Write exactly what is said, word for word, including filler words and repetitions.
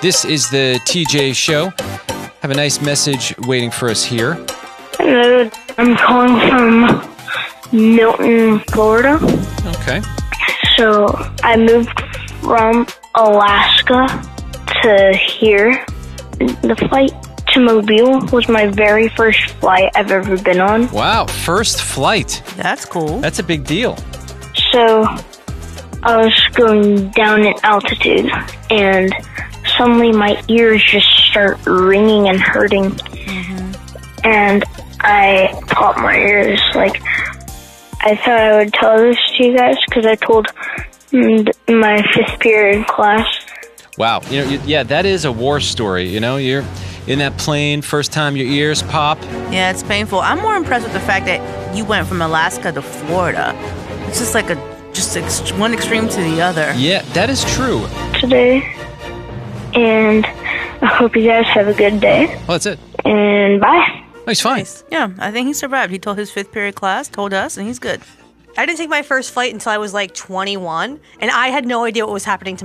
This is the T J Show. Have a nice message waiting for us here. Hello, I'm calling from Milton, Florida. Okay. So I moved from Alaska to here. The flight to Mobile was my very first flight I've ever been on. Wow, first flight. That's cool. That's a big deal. So I was going down in altitude, and suddenly my ears just start ringing and hurting. Mm-hmm. And I popped my ears. Like, I thought I would tell this to you guys because I told my fifth period class. Wow. You know, you, yeah, that is a war story. You know, you're in that plane, first time your ears pop. Yeah, it's painful. I'm more impressed with the fact that you went from Alaska to Florida. It's just like a just ex- one extreme to the other. Yeah, that is true. Today, and I hope you guys have a good day. Well, that's it. And bye. Oh, he's fine. Nice. Yeah, I think he survived. He told his fifth period class, told us, and he's good. I didn't take my first flight until I was like twenty-one, and I had no idea what was happening to